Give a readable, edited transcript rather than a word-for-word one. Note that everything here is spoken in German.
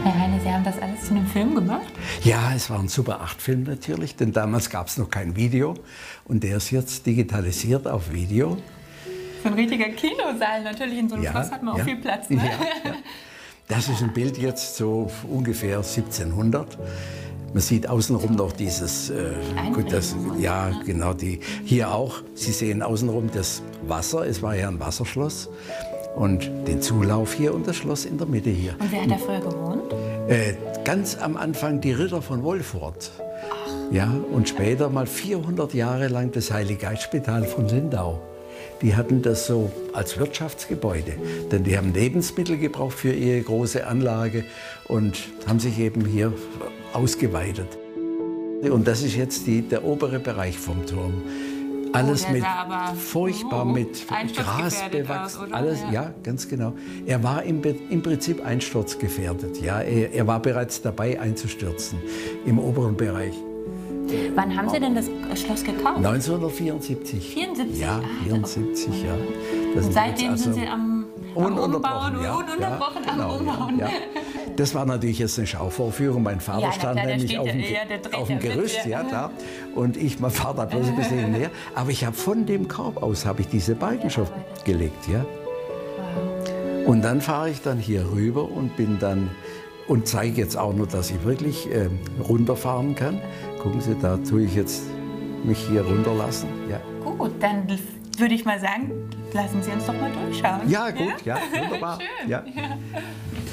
Herr Heine, Sie haben das alles zu einem Film gemacht? Ja, es war ein Super 8-Film natürlich, denn damals gab es noch kein Video. Und der ist jetzt digitalisiert auf Video. So ein richtiger Kinosaal, natürlich in so einem Schloss hat man auch viel Platz. Ne? Ja. Das ist ein Bild jetzt so ungefähr 1700. Man sieht außenrum noch dieses, ja genau, hier auch. Sie sehen außenrum das Wasser, es war ja ein Wasserschloss. Und den Zulauf hier und das Schloss in der Mitte hier. Und wer hat da früher gewohnt? Ganz am Anfang die Ritter von Wolfurt. Ja, und später mal 400 Jahre lang das Heiliggeistspital von Lindau. Die hatten das so als Wirtschaftsgebäude, denn die haben Lebensmittel gebraucht für ihre große Anlage und haben sich eben hier ausgeweitet. Und das ist jetzt der obere Bereich vom Turm. Alles furchtbar mit Gras bewachsen. Alles, ja, ganz genau. Er war im Prinzip einsturzgefährdet. Ja, er war bereits dabei einzustürzen im oberen Bereich. Wann haben Sie denn das Schloss gekauft? 1974. 74? Ja, 74, ja. Und seitdem sind Sie am Umbauen und ununterbrochen am Umbauen. Ja. Das war natürlich jetzt eine Schauvorführung. Mein Vater stand nämlich auf dem Gerüst, da. Und mein Vater hat bloß ein bisschen näher. Aber ich habe von dem Korb aus diese Balken schon gelegt, ja. Wow. Und dann fahre ich dann hier rüber und bin dann und zeige jetzt auch nur, dass ich wirklich runterfahren kann. Gucken Sie, da tue ich jetzt mich hier runterlassen. Ja. Gut, dann würde ich mal sagen, lassen Sie uns doch mal durchschauen. Ja, gut, ja, wunderbar. Schön. Ja.